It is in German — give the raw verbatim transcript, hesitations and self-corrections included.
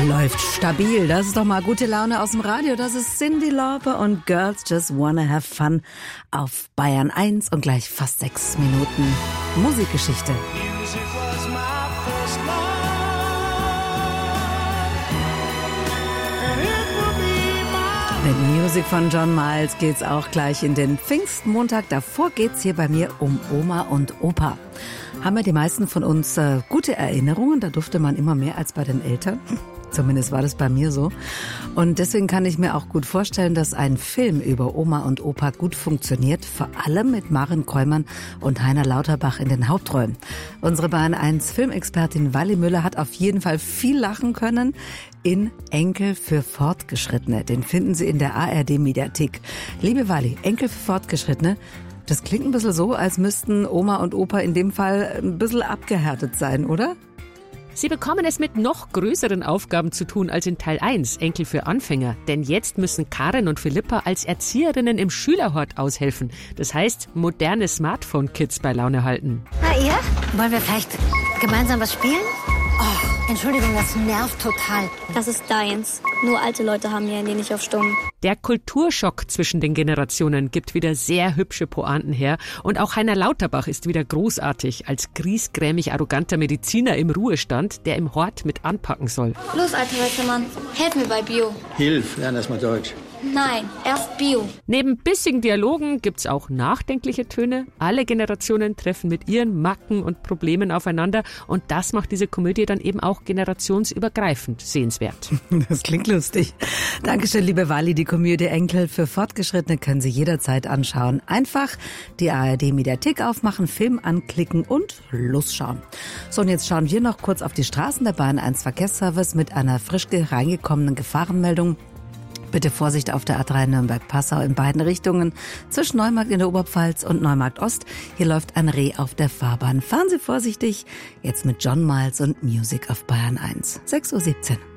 läuft stabil. Das ist doch mal gute Laune aus dem Radio. Das ist Cyndi Lauper und Girls Just Wanna Have Fun auf Bayern eins und gleich fast sechs Minuten Musikgeschichte. Mit Musik von John Miles geht's auch gleich in den Pfingstmontag. Davor geht's hier bei mir um Oma und Opa. Haben ja die meisten von uns äh, gute Erinnerungen. Da durfte man immer mehr als bei den Eltern. Zumindest war das bei mir so. Und deswegen kann ich mir auch gut vorstellen, dass ein Film über Oma und Opa gut funktioniert. Vor allem mit Maren Kräumann und Heiner Lauterbach in den Hauptrollen. Unsere Bayern eins Filmexpertin Wally Müller hat auf jeden Fall viel lachen können in Enkel für Fortgeschrittene. Den finden Sie in der A R D-Mediathek. Liebe Wally, Enkel für Fortgeschrittene, das klingt ein bisschen so, als müssten Oma und Opa in dem Fall ein bisschen abgehärtet sein, oder? Sie bekommen es mit noch größeren Aufgaben zu tun als in Teil eins, Enkel für Anfänger. Denn jetzt müssen Karin und Philippa als Erzieherinnen im Schülerhort aushelfen. Das heißt, moderne Smartphone-Kids bei Laune halten. Na ihr? Wollen wir vielleicht gemeinsam was spielen? Oh, Entschuldigung, das nervt total. Das ist deins. Nur alte Leute haben ihr Handy nicht auf Stumm. Der Kulturschock zwischen den Generationen gibt wieder sehr hübsche Pointen her. Und auch Heiner Lauterbach ist wieder großartig als griesgrämig arroganter Mediziner im Ruhestand, der im Hort mit anpacken soll. Los, alter weißer Mann, helf mir bei Bio. Hilf, lern erst mal Deutsch. Nein, erst Bio. Neben bissigen Dialogen gibt's auch nachdenkliche Töne. Alle Generationen treffen mit ihren Macken und Problemen aufeinander. Und das macht diese Komödie dann eben auch generationsübergreifend sehenswert. Das klingt lustig. Dankeschön, liebe Wally. Die Komödie Enkel für Fortgeschrittene können Sie jederzeit anschauen. Einfach die A R D-Mediathek aufmachen, Film anklicken und losschauen. So, und jetzt schauen wir noch kurz auf die Straßen der Bayern eins Verkehrsservice mit einer frisch reingekommenen Gefahrenmeldung. Bitte Vorsicht auf der A drei Nürnberg-Passau in beiden Richtungen zwischen Neumarkt in der Oberpfalz und Neumarkt Ost. Hier läuft ein Reh auf der Fahrbahn. Fahren Sie vorsichtig. Jetzt mit John Miles und Music auf Bayern eins. sechs Uhr siebzehn.